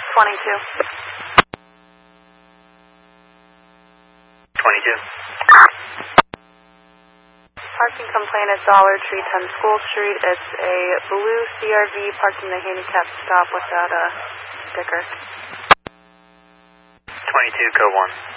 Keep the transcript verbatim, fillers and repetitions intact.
twenty-two. twenty-two. Parking complaint at Dollar Tree, ten School Street. It's a blue C R V parking the handicap stop without a sticker. twenty-two, code one.